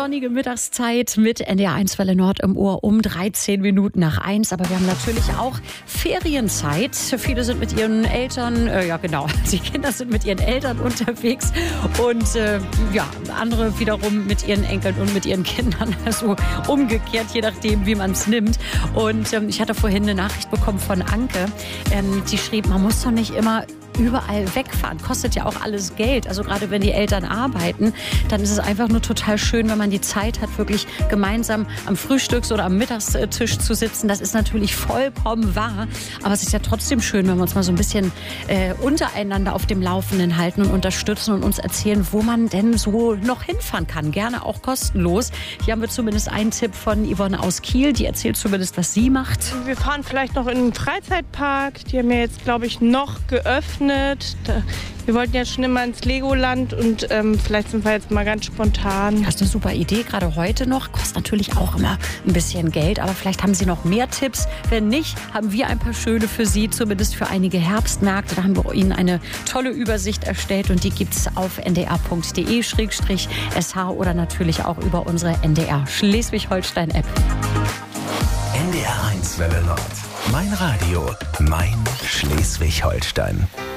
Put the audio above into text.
sonnige Mittagszeit mit NDR1 Welle Nord im Ohr um 13 Minuten nach 1. Aber wir haben natürlich auch Ferienzeit. Viele sind mit ihren Eltern, die Kinder sind mit ihren Eltern unterwegs und andere wiederum mit ihren Enkeln und mit ihren Kindern. Also umgekehrt, je nachdem, wie man es nimmt. Und ich hatte vorhin eine Nachricht bekommen von Anke, die schrieb, man muss doch nicht immer überall wegfahren. Kostet ja auch alles Geld. Also gerade wenn die Eltern arbeiten, dann ist es einfach nur total schön, wenn man die Zeit hat, wirklich gemeinsam am Frühstücks- oder am Mittagstisch zu sitzen. Das ist natürlich vollkommen wahr. Aber es ist ja trotzdem schön, wenn wir uns mal so ein bisschen untereinander auf dem Laufenden halten und unterstützen und uns erzählen, wo man denn so noch hinfahren kann. Gerne auch kostenlos. Hier haben wir zumindest einen Tipp von Yvonne aus Kiel. Die erzählt zumindest, was sie macht. Wir fahren vielleicht noch in einen Freizeitpark. Die haben ja jetzt, glaube ich, noch geöffnet. Wir wollten ja schon immer ins Legoland und vielleicht sind wir jetzt mal ganz spontan. Das ist eine super Idee, gerade heute noch. Kostet natürlich auch immer ein bisschen Geld, aber vielleicht haben Sie noch mehr Tipps. Wenn nicht, haben wir ein paar schöne für Sie, zumindest für einige Herbstmärkte. Da haben wir Ihnen eine tolle Übersicht erstellt und die gibt es auf ndr.de/sh oder natürlich auch über unsere NDR Schleswig-Holstein-App. NDR1 Welle Nord. Mein Radio, mein Schleswig-Holstein.